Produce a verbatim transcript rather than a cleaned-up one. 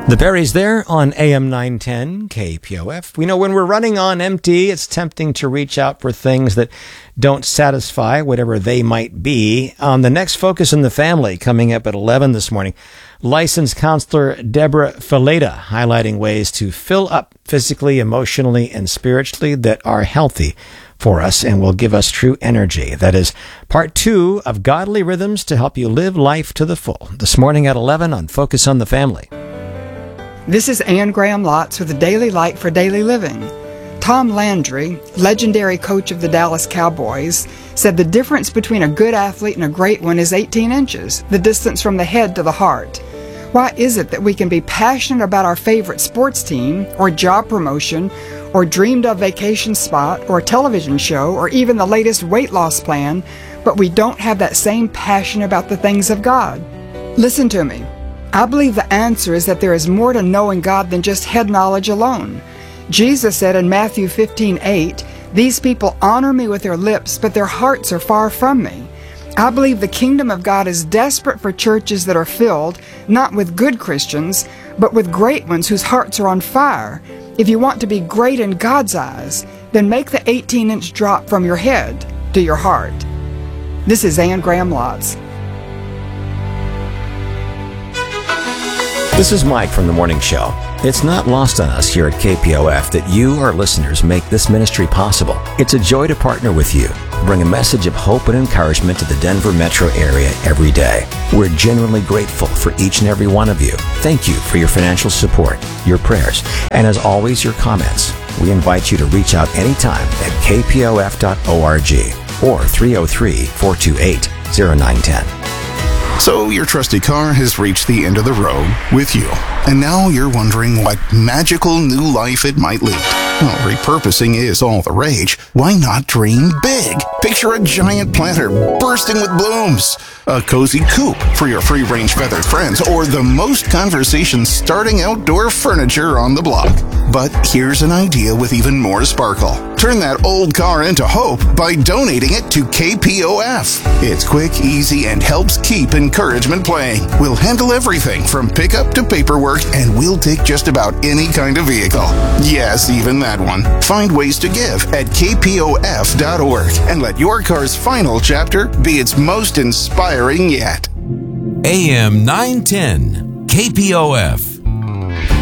The Berries there on A M nine ten K P O F. We know when we're running on empty, it's tempting to reach out for things that don't satisfy, whatever they might be. On the next Focus on the Family, coming up at eleven this morning, licensed counselor Deborah Fileta highlighting ways to fill up physically, emotionally, and spiritually that are healthy for us and will give us true energy. That is part two of Godly Rhythms to help you live life to the full. This morning at eleven on Focus on the Family. This is Ann Graham Lotz with the Daily Light for Daily Living. Tom Landry, legendary coach of the Dallas Cowboys, said the difference between a good athlete and a great one is eighteen inches, the distance from the head to the heart. Why is it that we can be passionate about our favorite sports team, or job promotion, or dreamed of vacation spot, or television show, or even the latest weight loss plan, but we don't have that same passion about the things of God? Listen to me. I believe the answer is that there is more to knowing God than just head knowledge alone. Jesus said in Matthew fifteen eight, "These people honor me with their lips, but their hearts are far from me." I believe the kingdom of God is desperate for churches that are filled, not with good Christians, but with great ones whose hearts are on fire. If you want to be great in God's eyes, then make the eighteen inch drop from your head to your heart. This is Ann Graham Lotz. This is Mike from The Morning Show. It's not lost on us here at K P O F that you, our listeners, make this ministry possible. It's a joy to partner with you, bring a message of hope and encouragement to the Denver metro area every day. We're genuinely grateful for each and every one of you. Thank you for your financial support, your prayers, and as always, your comments. We invite you to reach out anytime at k p o f dot org or three oh three, four two eight, oh nine one oh. So your trusty car has reached the end of the road with you, and now you're wondering what magical new life it might lead. Well, repurposing is all the rage. Why not dream big? Picture a giant planter bursting with blooms, a cozy coop for your free-range feathered friends, or the most conversation-starting outdoor furniture on the block. But here's an idea with even more sparkle. Turn that old car into hope by donating it to K P O F. It's quick, easy, and helps keep encouragement playing. We'll handle everything from pickup to paperwork, and we'll take just about any kind of vehicle. Yes, even that one. Find ways to give at k p o f dot org and let your car's final chapter be its most inspiring yet. A M nine ten K P O F.